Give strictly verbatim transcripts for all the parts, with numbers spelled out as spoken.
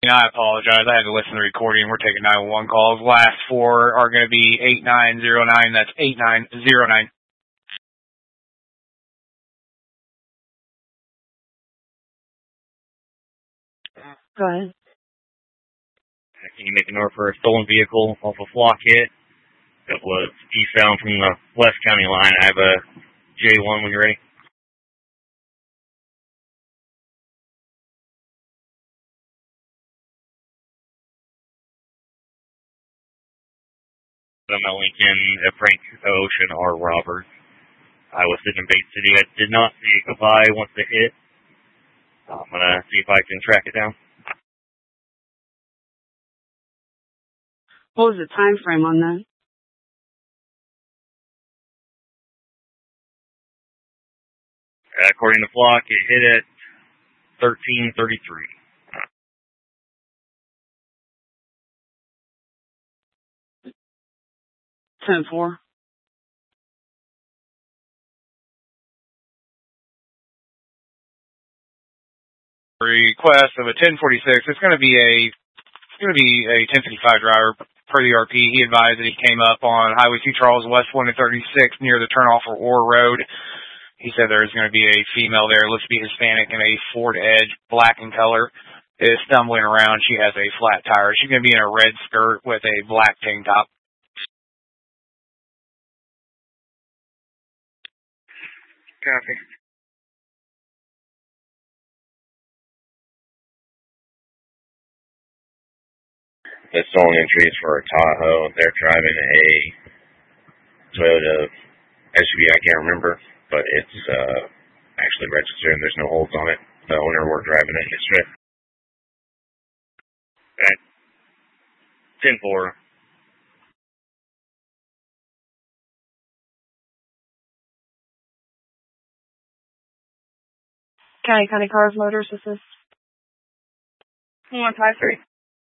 I apologize. I had to listen to the recording. We're taking nine one one calls. Last four are going to be eight nine zero nine. That's eight nine zero nine. Go ahead. Can you make an order for a stolen vehicle off a flock hit that was eastbound from the West County line? I have a J one when you're ready. I'm at Lincoln at Frank Ocean R. Roberts. I was sitting in Bay City. I did not see it go by once it hit. I'm going to see if I can track it down. What was the time frame on that? According to Flock, it hit at thirteen thirty-three. ten four. Request of a ten forty-six. It's going to be a it's going to be a ten fifty-five driver per the R P. He advised that he came up on Highway two Charles West one thirty-six near the turnoff for Orr Road. He said there's going to be a female there, looks to be Hispanic, in a Ford Edge, black in color, is stumbling around. She has a flat tire. She's going to be in a red skirt with a black tank top. Copy. The stolen entry is for a Tahoe. They're driving a Toyota S U V. I can't remember, but it's uh, actually registered and there's no holds on it. The owner were driving it yesterday. At ten four. County County Cars Motors, this is one five three.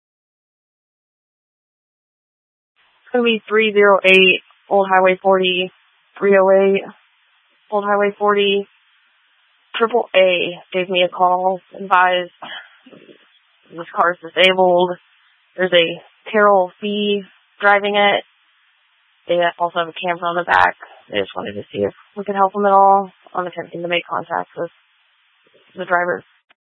It's going to be three oh eight Old Highway forty, three oh eight Old Highway forty. Triple A gave me a call, advised this car is disabled. There's a Carol Fee driving it. They also have a camera on the back. They just wanted to see if we could help them at all on attempting to make contact with the driver.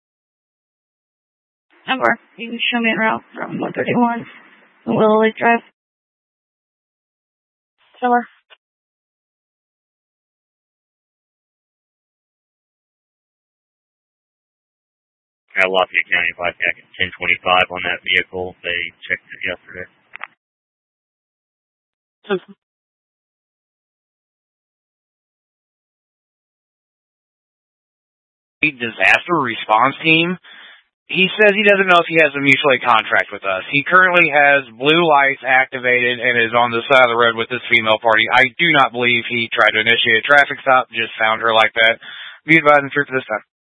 Number, you can show me a route from one thirty-one Willow Lake Drive. Somewhere. At Lafayette County, back at ten twenty-five on that vehicle. They checked it yesterday. Disaster response team. He says he doesn't know if he has a mutual aid contract with us. He currently has blue lights activated and is on the side of the road with this female party. I do not believe he tried to initiate a traffic stop, just found her like that. Be advised and true for this time.